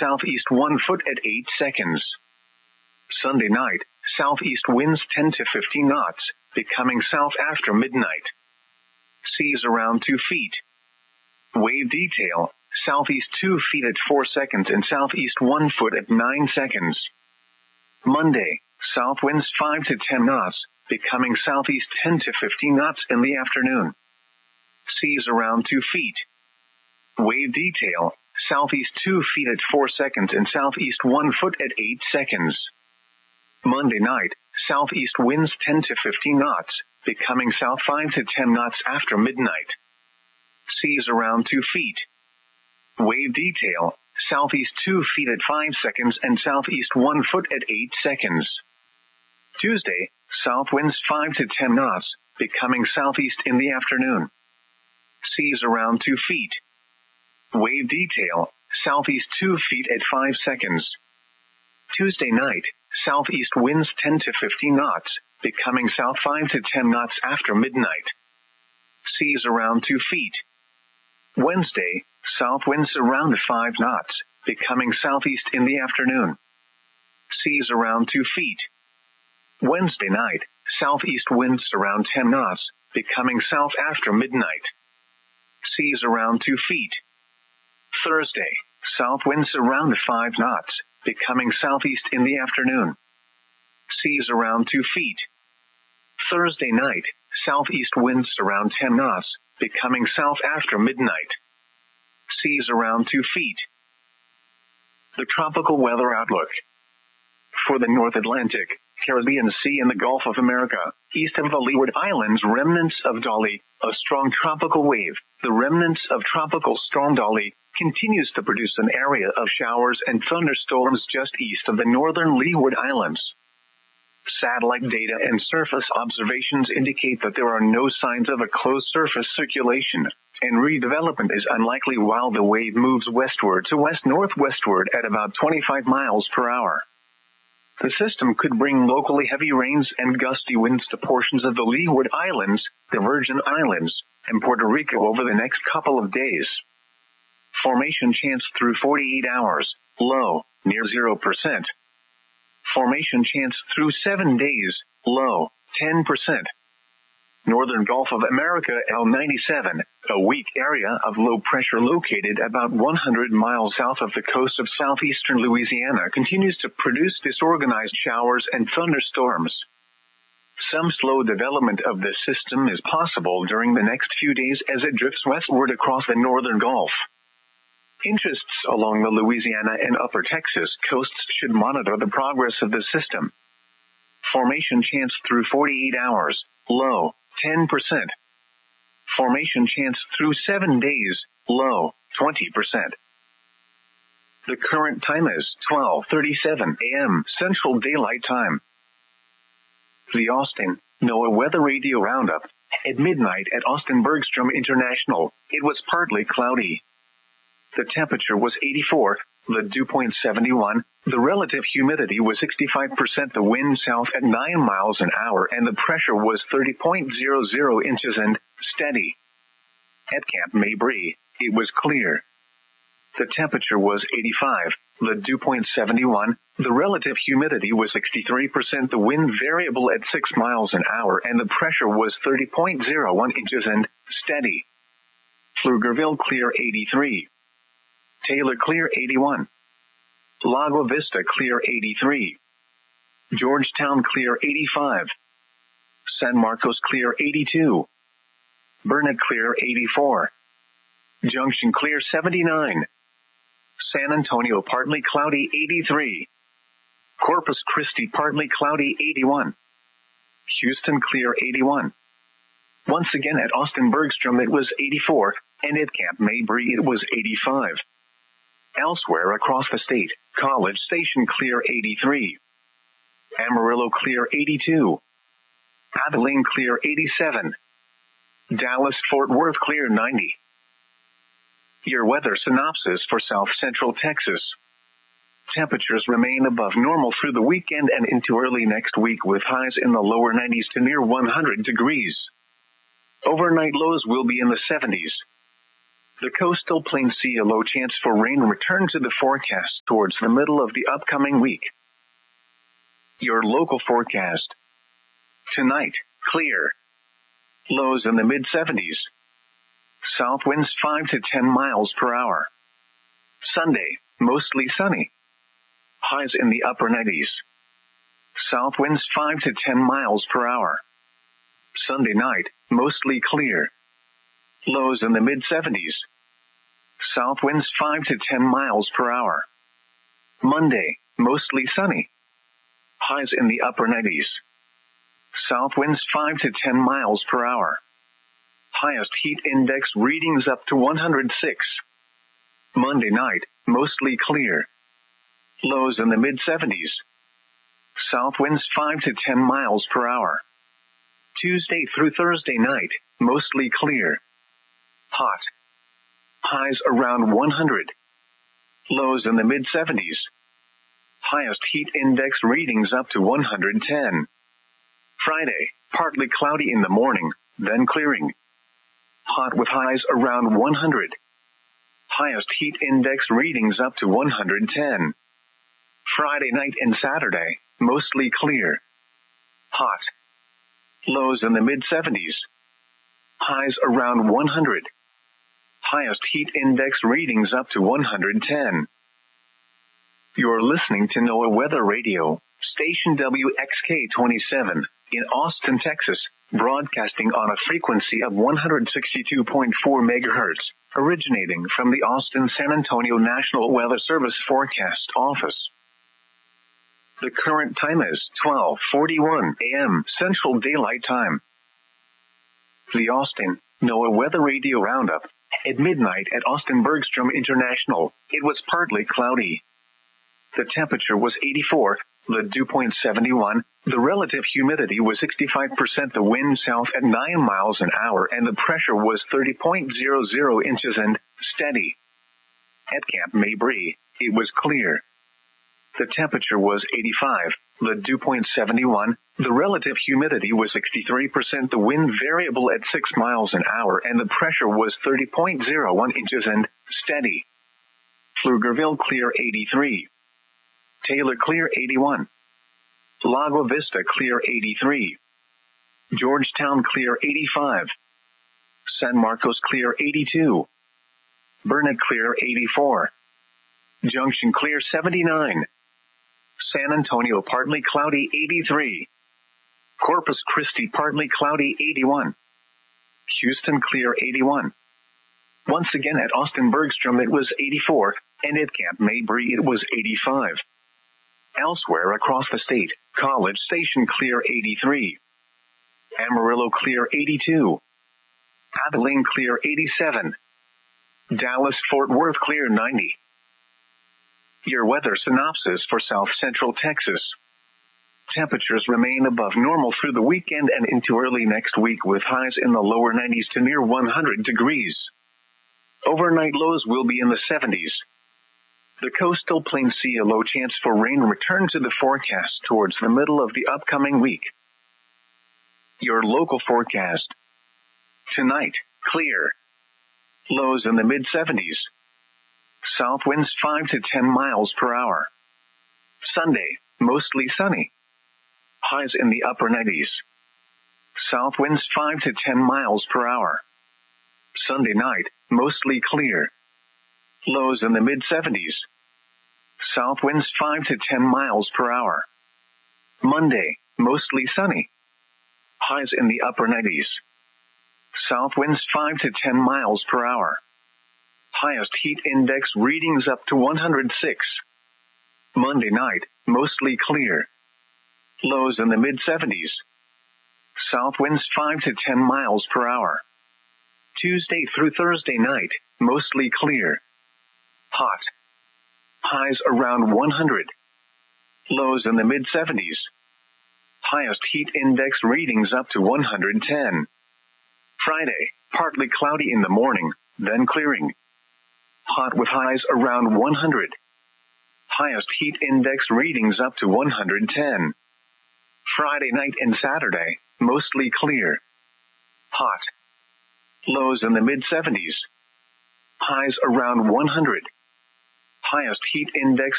southeast 1 foot at 8 seconds. Sunday night, southeast winds 10 to 15 knots, becoming south after midnight. Seas around 2 feet. Wave detail, southeast 2 feet at 4 seconds and southeast 1 foot at 9 seconds. Monday, south winds 5 to 10 knots, becoming southeast 10 to 15 knots in the afternoon. Seas around 2 feet. Wave detail, southeast 2 feet at 4 seconds and southeast 1 foot at 8 seconds. Monday night, southeast winds 10 to 15 knots, becoming south 5 to 10 knots after midnight. Seas around 2 feet. Wave detail, southeast 2 feet at 5 seconds and southeast 1 foot at 8 seconds. Tuesday, south winds 5 to 10 knots, becoming southeast in the afternoon. Seas around 2 feet. Wave detail, southeast 2 feet at 5 seconds. Tuesday night, southeast winds 10 to 15 knots, becoming south 5 to 10 knots after midnight. Seas around 2 feet. Wednesday, south winds around 5 knots, becoming southeast in the afternoon. Seas around 2 feet. Wednesday night, southeast winds around 10 knots, becoming south after midnight. Seas around 2 feet. Thursday, south winds around 5 knots, becoming southeast in the afternoon. Seas around 2 feet. Thursday night, southeast winds around 10 knots, becoming south after midnight. Seas around 2 feet. The tropical weather outlook. For the North Atlantic, Caribbean Sea and the Gulf of America, east of the Leeward Islands, remnants of Dolly, a strong tropical wave, the remnants of Tropical Storm Dolly, continues to produce an area of showers and thunderstorms just east of the northern Leeward Islands. Satellite data and surface observations indicate that there are no signs of a closed surface circulation, and redevelopment is unlikely while the wave moves westward to west-northwestward at about 25 miles per hour. The system could bring locally heavy rains and gusty winds to portions of the Leeward Islands, the Virgin Islands, and Puerto Rico over the next couple of days. Formation chance through 48 hours, low, near 0%. Formation chance through 7 days, low, 10%. Northern Gulf of America L97, a weak area of low pressure located about 100 miles south of the coast of southeastern Louisiana, continues to produce disorganized showers and thunderstorms. Some slow development of this system is possible during the next few days as it drifts westward across the northern Gulf. Interests along the Louisiana and upper Texas coasts should monitor the progress of the system. Formation chance through 48 hours, low, 10%. Formation chance through 7 days, low, 20%. The current time is 12:37 a.m. Central Daylight Time. The Austin NOAA Weather Radio Roundup. At midnight at Austin Bergstrom International, it was partly cloudy. The temperature was 84, the dew point 71, the relative humidity was 65%, the wind south at 9 miles an hour, and the pressure was 30.00 inches and steady. At Camp Mabry, it was clear. The temperature was 85, the dew point 71, the relative humidity was 63%, the wind variable at 6 miles an hour, and the pressure was 30.01 inches and steady. Pflugerville clear 83. Taylor clear 81. Lago Vista clear 83. Georgetown clear 85. San Marcos clear 82. Burnet clear 84. Junction clear 79. San Antonio partly cloudy 83. Corpus Christi partly cloudy 81. Houston clear 81. Once again at Austin Bergstrom it was 84, and at Camp Mabry it was 85. Elsewhere across the state, College Station clear 83. Amarillo clear 82. Abilene clear 87. Dallas-Fort Worth clear 90. Your weather synopsis for South Central Texas. Temperatures remain above normal through the weekend and into early next week with highs in the lower 90s to near 100 degrees. Overnight lows will be in the 70s. The coastal plains see a low chance for rain return to the forecast towards the middle of the upcoming week. Your local forecast. Tonight, clear. Lows in the mid-70s. South winds 5 to 10 miles per hour. Sunday, mostly sunny. Highs in the upper 90s. South winds 5 to 10 miles per hour. Sunday night, mostly clear. Lows in the mid-70s. South winds 5 to 10 miles per hour. Monday, mostly sunny. Highs in the upper 90s. South winds 5 to 10 miles per hour. Highest heat index readings up to 106. Monday night, mostly clear. Lows in the mid-70s. South winds 5 to 10 miles per hour. Tuesday through Thursday night, mostly clear. Hot. Highs around 100. Lows in the mid-70s. Highest heat index readings up to 110. Friday, partly cloudy in the morning, then clearing. Hot with highs around 100. Highest heat index readings up to 110. Friday night and Saturday, mostly clear. Hot. Lows in the mid-70s. Highs around 100. Highest heat index readings up to 110. You're listening to NOAA Weather Radio, station WXK-27, in Austin, Texas, broadcasting on a frequency of 162.4 MHz, originating from the Austin-San Antonio National Weather Service Forecast Office. The current time is 12:41 a.m. Central Daylight Time. The Austin NOAA Weather Radio Roundup. At midnight at Austin Bergstrom International, it was partly cloudy. The temperature was 84, the dew point 71, the relative humidity was 65%, the wind south at 9 miles an hour, and the pressure was 30.00 inches and steady. At Camp Mabry, it was clear. The temperature was 85, the dew point 71, the relative humidity was 63%, the wind variable at 6 miles an hour, and the pressure was 30.01 inches and steady. Pflugerville clear 83. Taylor clear 81. Lago Vista clear 83. Georgetown clear 85. San Marcos clear 82. Burnet clear 84. Junction clear 79. San Antonio partly cloudy 83. Corpus Christi partly cloudy 81. Houston clear 81. Once again at Austin Bergstrom it was 84, and at Camp Mabry it was 85. Elsewhere across the state, College Station clear 83. Amarillo clear 82. Abilene clear 87. Dallas-Fort Worth clear 90. Your weather synopsis for South Central Texas. Temperatures remain above normal through the weekend and into early next week with highs in the lower 90s to near 100 degrees. Overnight lows will be in the 70s. The coastal plains see a low chance for rain return to the forecast towards the middle of the upcoming week. Your local forecast. Tonight, clear. Lows in the mid-70s. South winds 5 to 10 miles per hour. Sunday, mostly sunny. Highs in the upper 90s. South winds 5 to 10 miles per hour. Sunday night, mostly clear. Lows in the mid-70s. South winds 5 to 10 miles per hour. Monday, mostly sunny. Highs in the upper 90s. South winds 5 to 10 miles per hour. Highest heat index readings up to 106. Monday night, mostly clear. Lows in the mid-70s. South winds 5 to 10 miles per hour. Tuesday through Thursday night, mostly clear. Hot. Highs around 100. Lows in the mid-70s. Highest heat index readings up to 110. Friday, partly cloudy in the morning, then clearing. Hot with highs around 100. Highest heat index readings up to 110. Friday night and Saturday, mostly clear. Hot. Lows in the mid-70s. Highs around 100. Highest heat index